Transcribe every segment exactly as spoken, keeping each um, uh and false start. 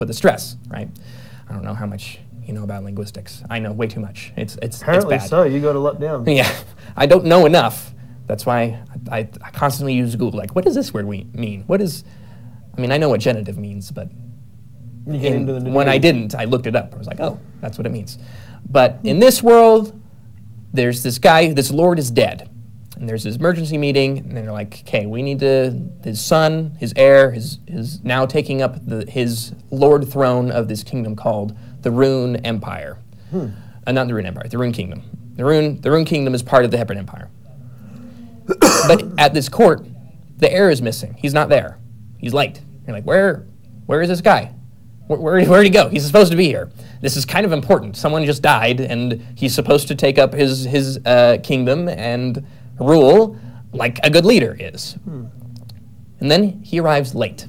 with the stress, right? I don't know how much you know about linguistics. I know way too much. It's it's Apparently it's bad. so. You got a lot down. Yeah, I don't know enough. That's why I, I, I constantly use Google. Like, what does this word we mean? What is? I mean, I know what genitive means, but You get in- into the when I nitty-gritty. didn't, I looked it up. I was like, oh, that's what it means. But in this world, there's this guy. This lord is dead, and there's this emergency meeting, and they're like, okay, we need to. His son, his heir, is is now taking up the his lord throne of this kingdom called the Rune Empire. Hmm. Uh, not the Rune Empire, the Rune Kingdom. The Rune, the Rune Kingdom is part of the Heparin Empire. But at this court, the heir is missing. He's not there. He's late. You're like, where, where is this guy? Where, where, where'd he go? He's supposed to be here. This is kind of important. Someone just died, and he's supposed to take up his his uh, kingdom and rule like a good leader is. Hmm. And then he arrives late.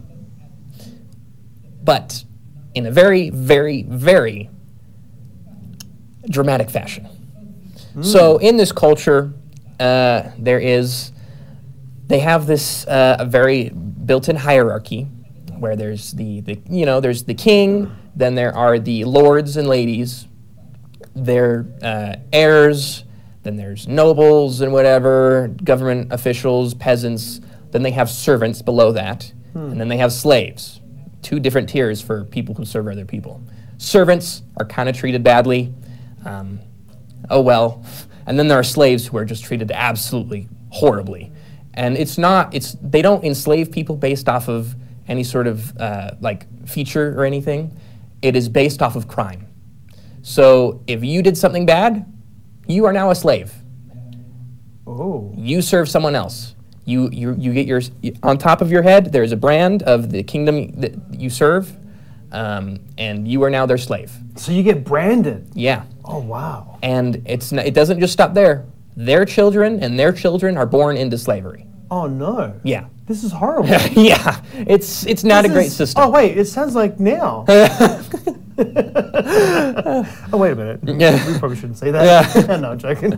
But in a very, very, very dramatic fashion. So in this culture, uh, there is, they have this uh, very built-in hierarchy where there's the, the, you know, there's the king, then there are the lords and ladies, their uh, heirs, then there's nobles and whatever, government officials, peasants, then they have servants below that, and then they have slaves. Two different tiers for people who serve other people. Servants are kind of treated badly. Um, oh well. And then there are slaves who are just treated absolutely horribly. And it's not, it's, they don't enslave people based off of any sort of uh, like feature or anything. It is based off of crime. So if you did something bad, you are now a slave. Oh. You serve someone else. You, you, you get your, on top of your head, there's a brand of the kingdom that you serve, um, and you are now their slave. So you get branded. Yeah. Oh, wow. And it's n- it doesn't just stop there. Their children and their children are born into slavery. Oh, no. Yeah. This is horrible. Yeah. It's it's not This a great is- system. Oh, wait. It sounds like now. Oh, wait a minute. Yeah. We probably shouldn't say that. Yeah. No, I'm joking.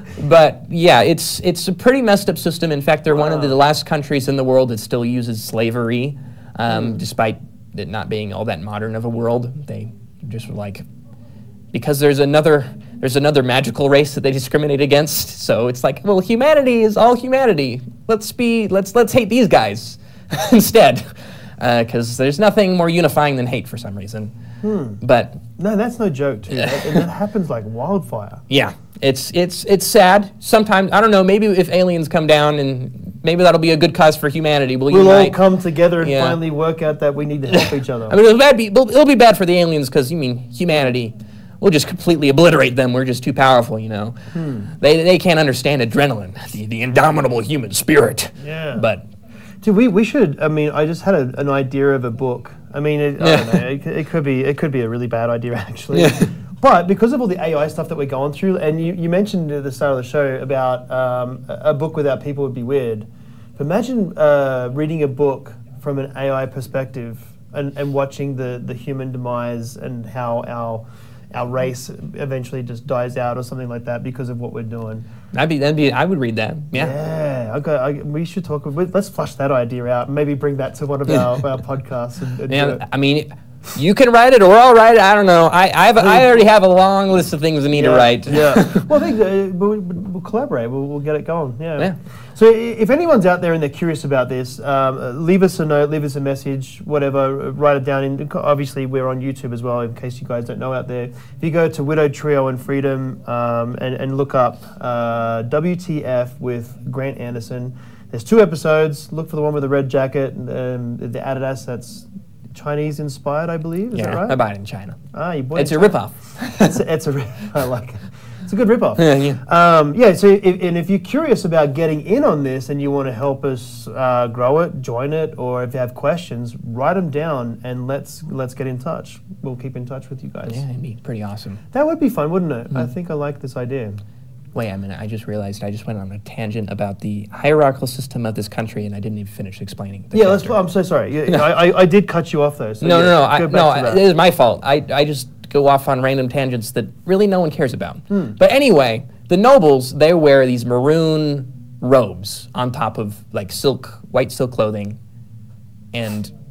But yeah, it's it's a pretty messed up system. In fact, they're one of Wow. the last countries in the world that still uses slavery, Hmm. um, despite it not being all that modern of a world. They just were like, because there's another there's another magical race that they discriminate against. So it's like, well, humanity is all humanity. Let's be let's let's hate these guys instead, because there's nothing more unifying than hate for some reason. Hmm. But No, that's no joke, too. That- and that happens like wildfire. yeah, it's it's it's sad. Sometimes I don't know. Maybe if aliens come down, and maybe that'll be a good cause for humanity. We'll, We'll all unite. come together and Yeah. finally work out that we need to help each other. I mean, it'll, bad be, it'll, it'll be bad for the aliens because you mean humanity. We'll just completely obliterate them. We're just too powerful, you know. Hmm. They they can't understand adrenaline, the, the indomitable human spirit. Yeah. But Dude, we, we should. I mean, I just had a, an idea of a book. I mean, it, I don't know. It, c- it could be it could be a really bad idea actually. Yeah. But because of all the A I stuff that we're going through, and you, you mentioned at the start of the show about um, a, a book without people would be weird. But imagine uh, reading a book from an A I perspective and, and watching the, the human demise and how our our race eventually just dies out or something like that because of what we're doing. that'd be that'd be I would read that. Yeah. Yeah, okay. I, we should talk. Let's flush that idea out and maybe bring that to one of our, our podcasts. And, and do Yeah, it. I mean, you can write it, or I'll write it. I don't know. I I've, I already have a long list of things I need to Yeah, write. Yeah. Well, I think uh, we'll, we'll collaborate. We'll, we'll get it going. Yeah. Yeah. So i- if anyone's out there and they're curious about this, um, uh, leave us a note, leave us a message, whatever. uh, Write it down. In, obviously, we're on YouTube as well. In case you guys don't know out there, if you go to Widow Trio and Freedom um, and, and look up uh, W T F with Grant Anderson, there's two episodes. Look for the one with the red jacket, um, the Adidas. That's Chinese inspired, I believe. Is Yeah, that right? I buy it in China. Ah, you bought It's it a in China. ripoff. it's, a, it's a rip. I like it. It's a good ripoff. Yeah, yeah. Um, yeah. So, if, and if you're curious about getting in on this and you want to help us uh, grow it, join it, or if you have questions, write them down and let's let's get in touch. We'll keep in touch with you guys. Yeah, it'd be pretty awesome. That would be fun, wouldn't it? I Mm. think I like this idea. Wait a minute, I just realized I just went on a tangent about the hierarchical system of this country, and I didn't even finish explaining. the Yeah. Let's. chapter. I'm so sorry. Yeah, I, I, I did cut you off though. So no, yeah, no, no, I, go back no, to I, that. it is my fault. I, I just go off on random tangents that really no one cares about. Hmm. But anyway, the nobles, they wear these maroon robes on top of like silk, white silk clothing, and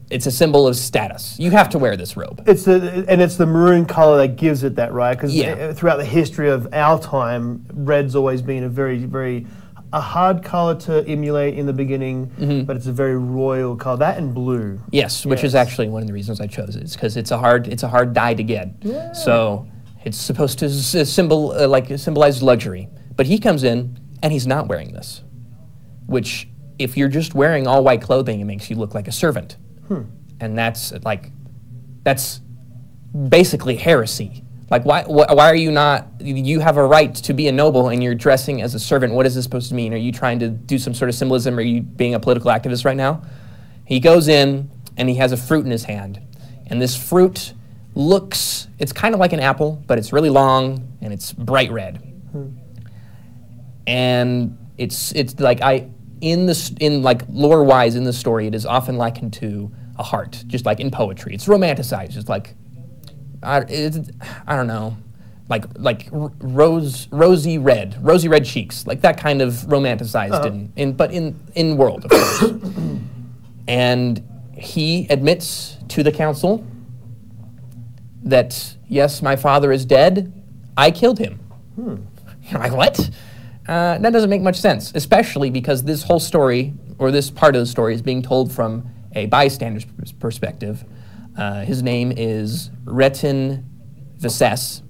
it's a symbol of status. You have to wear this robe. It's the and it's the maroon color that gives it that, right? Because Yeah. throughout the history of our time, red's always been a very, very a hard color to emulate in the beginning, Mm-hmm. but it's a very royal color. That and blue. Yes, which is Yes. actually one of the reasons I chose it. It's because it's a hard it's a hard dye to get. Yeah. So it's supposed to s- symbol uh, like symbolize luxury. But he comes in and he's not wearing this, which if you're just wearing all white clothing, it makes you look like a servant. And that's like, that's basically heresy. Like, why, wh- why are you not, you have a right to be a noble and you're dressing as a servant. What is this supposed to mean? Are you trying to do some sort of symbolism? Are you being a political activist right now? He goes in and he has a fruit in his hand. And this fruit looks, it's kind of like an apple, but it's really long and it's bright red. And it's, it's like, I, in this, in like lore-wise in the story, it is often likened to a heart, just like in poetry. It's romanticized, just like, I, it's, I don't know, like like r- rose, rosy red, rosy red cheeks, like that kind of romanticized Uh-huh. in, in, but in in world, of course. And he admits to the council that yes, my father is dead. I killed him. You're like, what? Uh, that doesn't make much sense, especially because this whole story, or this part of the story, is being told from a bystander's pers- perspective. Uh, his name is Retin Visses,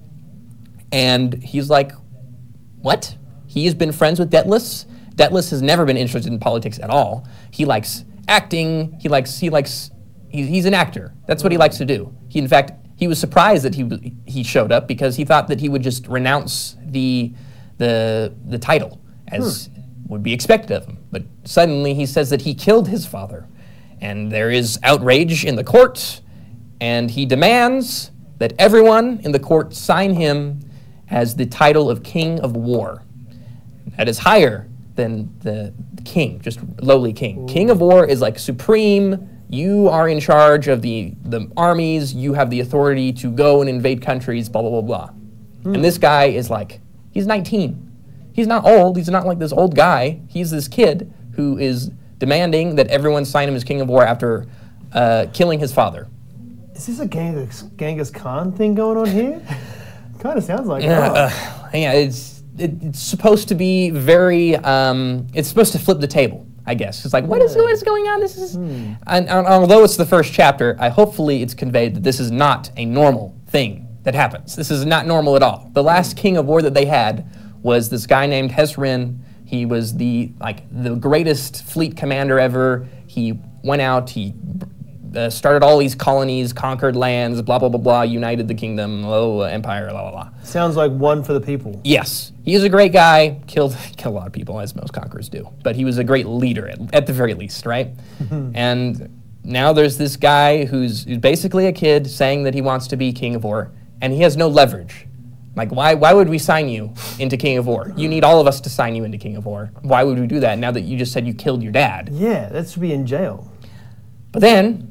and he's like, what? He has been friends with Detless. Detless has never been interested in politics at all. He likes acting. He likes, he likes, he, he's an actor. That's what he likes to do. He, in fact, he was surprised that he w- he showed up because he thought that he would just renounce the the the title as would be expected of him. But suddenly he says that he killed his father, and there is outrage in the court, and he demands that everyone in the court sign him as the title of King of War. That is higher than the king, just lowly king. King of War is like supreme. You are in charge of the, the armies. You have the authority to go and invade countries, blah, blah, blah, blah. And this guy is like, he's nineteen. He's not old. He's not like this old guy. He's this kid who is demanding that everyone sign him as King of War after uh, killing his father. Is this a Genghis, Genghis Khan thing going on here? Kind of sounds like it. Uh, yeah, it's it, it's supposed to be very. Um, it's supposed to flip the table, I guess. It's like, what is what is going on? This is, and, and although it's the first chapter, I hopefully it's conveyed that this is not a normal thing that happens. This is not normal at all. The last King of War that they had was this guy named Hezrin. He was the like the greatest fleet commander ever. He went out. He Uh, started all these colonies, conquered lands, blah, blah, blah, blah, united the kingdom, oh, empire, blah, blah, blah. Sounds like one for the people. Yes, he is a great guy, killed, killed a lot of people, as most conquerors do, but he was a great leader, at, at the very least, right? And now there's this guy who's, who's basically a kid saying that he wants to be King of War, and he has no leverage. Like, why, why would we sign you into King of War? You need all of us to sign you into King of War. Why would we do that now that you just said you killed your dad? Yeah, that should be in jail. But then,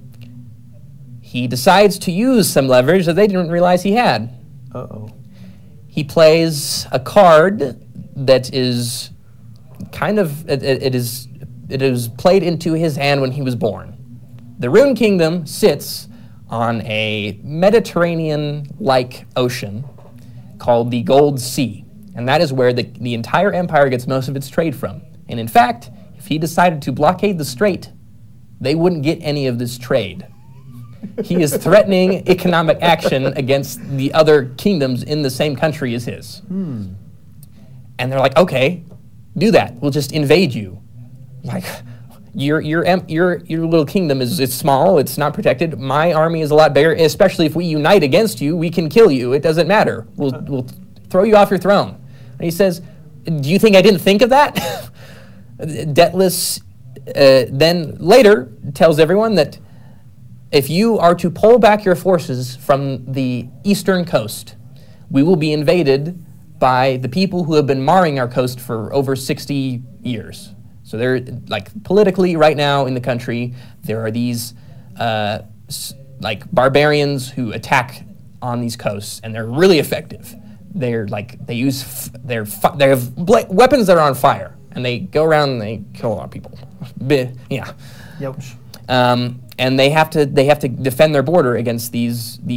he decides to use some leverage that they didn't realize he had. Uh-oh. He plays a card that is kind of, it, it, it is it is played into his hand when he was born. The Rune Kingdom sits on a Mediterranean-like ocean called the Gold Sea, and that is where the, the entire empire gets most of its trade from. And in fact, if he decided to blockade the strait, they wouldn't get any of this trade. He is threatening economic action against the other kingdoms in the same country as his. Hmm. And they're like, okay, do that. We'll just invade you. Like, your your em- your your little kingdom is it's small. It's not protected. My army is a lot bigger. Especially if we unite against you, we can kill you. It doesn't matter. We'll we'll throw you off your throne. And he says, do you think I didn't think of that? Detless uh, then later tells everyone that if you are to pull back your forces from the eastern coast, we will be invaded by the people who have been marring our coast for over sixty years. So they're like politically right now in the country, there are these uh, s- like barbarians who attack on these coasts, and they're really effective. They're like they use f- they're fi- they have bla- weapons that are on fire, and they go around and they kill a lot of people. Bi- yeah. Youch. um, and they have to they have to defend their border against these these.